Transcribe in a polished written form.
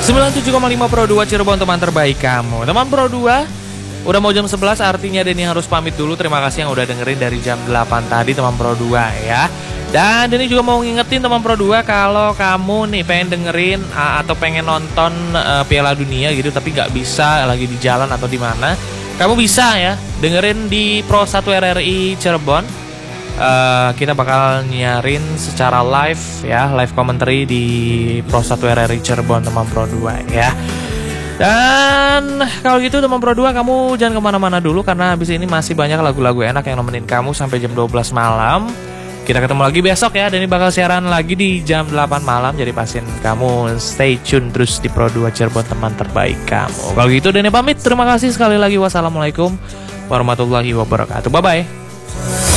97,5 Pro 2 Cirebon, teman terbaik kamu. Teman Pro 2, udah mau jam 11, artinya Denny harus pamit dulu. Terima kasih yang udah dengerin dari jam 8 tadi, teman Pro 2 ya. Dan Denny juga mau ngingetin teman Pro 2, kalau kamu nih pengen dengerin atau pengen nonton Piala Dunia gitu, tapi nggak bisa lagi di jalan atau di mana, kamu bisa ya dengerin di Pro 1 RRI Cirebon. Kita bakal nyarin secara live ya, live commentary di Pro 1 RRI Cirebon, teman Pro 2 ya. Dan kalau gitu teman Pro 2, kamu jangan kemana-mana dulu, karena habis ini masih banyak lagu-lagu enak yang nemenin kamu sampai jam 12 malam. Kita ketemu lagi besok ya, dan ini bakal siaran lagi di jam 8 malam. Jadi pastiin kamu stay tune terus di Pro 2 Cirebon, teman terbaik kamu. Kalau gitu Denny pamit, terima kasih sekali lagi. Wassalamualaikum warahmatullahi wabarakatuh. Bye-bye.